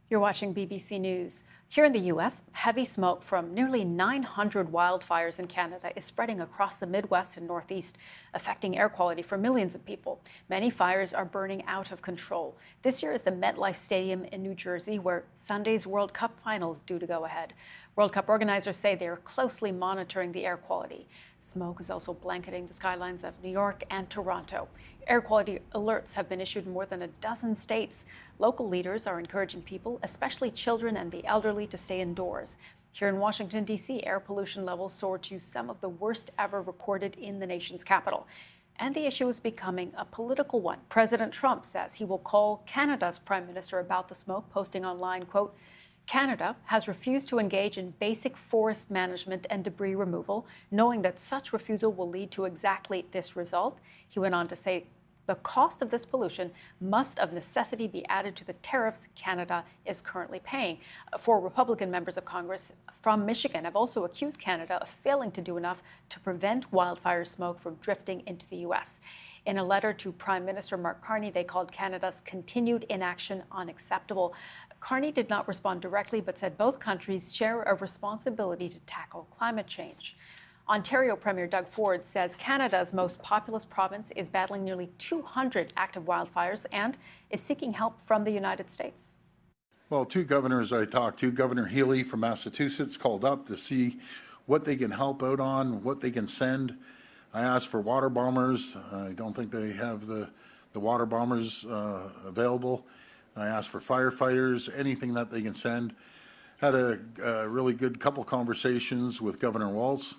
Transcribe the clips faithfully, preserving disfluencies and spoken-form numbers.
You're watching B B C News. Here in the U S, heavy smoke from nearly nine hundred wildfires in Canada is spreading across the Midwest and Northeast, affecting air quality for millions of people. Many fires are burning out of control. This year is the MetLife Stadium in New Jersey, where Sunday's World Cup final is due to go ahead. World Cup organizers say they are closely monitoring the air quality. Smoke is also blanketing the skylines of New York and Toronto. Air quality alerts have been issued in more than a dozen states. Local leaders are encouraging people, especially children and the elderly, to stay indoors. Here in Washington, D C, air pollution levels soared to some of the worst ever recorded in the nation's capital. And the issue is becoming a political one. President Trump says he will call Canada's prime minister about the smoke, posting online, quote, "Canada has refused to engage in basic forest management and debris removal, knowing that such refusal will lead to exactly this result." He went on to say the cost of this pollution must of necessity be added to the tariffs Canada is currently paying. Four Republican members of Congress from Michigan have also accused Canada of failing to do enough to prevent wildfire smoke from drifting into the U S. In a letter to Prime Minister Mark Carney, they called Canada's continued inaction unacceptable. Carney did not respond directly, but said both countries share a responsibility to tackle climate change. Ontario Premier Doug Ford says Canada's most populous province is battling nearly two hundred active wildfires and is seeking help from the United States. Well, two governors I talked to, Governor Healy from Massachusetts called up to see what they can help out on, what they can send. I asked for water bombers. I don't think they have the, the water bombers uh, available. I asked for firefighters, anything that they can send. Had a, a really good couple conversations with Governor Walz.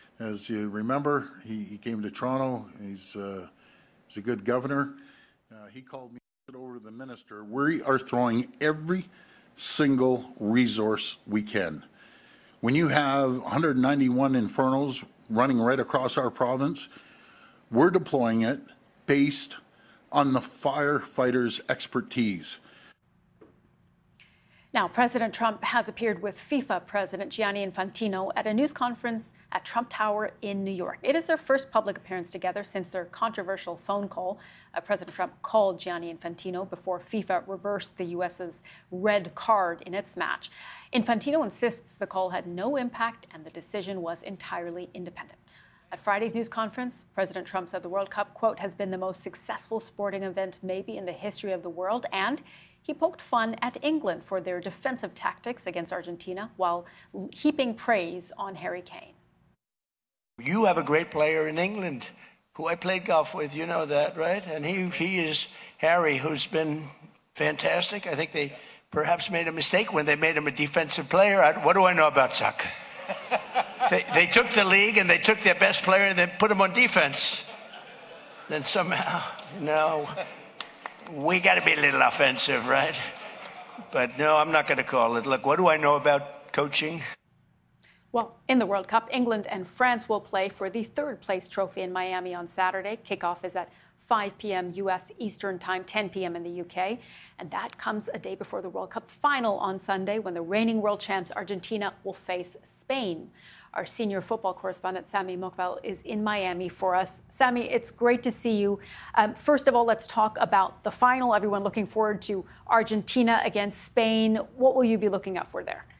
As you remember, he, he came to Toronto. He's, uh, he's a good governor. Uh, he called me over to the minister. We are throwing every single resource we can. When you have one hundred ninety-one infernos running right across our province, we're deploying it based on the firefighters' expertise. Now, President Trump has appeared with FIFA President Gianni Infantino at a news conference at Trump Tower in New York. It is their first public appearance together since their controversial phone call. Uh, President Trump called Gianni Infantino before FIFA reversed the U S's red card in its match. Infantino insists the call had no impact and the decision was entirely independent. At Friday's news conference, President Trump said the World Cup, quote, has been the most successful sporting event maybe in the history of the world, and he poked fun at England for their defensive tactics against Argentina while heaping praise on Harry Kane. You have a great player in England who I played golf with, you know that, right? And he, he is Harry, who's been fantastic. I think they perhaps made a mistake when they made him a defensive player. I, what do I know about soccer? They, they took the league and they took their best player and then put him on defense. Then somehow, you know, we got to be a little offensive, right? But no, I'm not going to call it. Look, what do I know about coaching? Well, in the World Cup, England and France will play for the third place trophy in Miami on Saturday. Kickoff is at five p m U S Eastern Time, ten p m in the U K. And that comes a day before the World Cup final on Sunday, when the reigning world champs Argentina will face Spain. Our senior football correspondent, Sami Mokbel, is in Miami for us. Sami, it's great to see you. Um, first of all, let's talk about the final. Everyone looking forward to Argentina against Spain. What will you be looking out for there?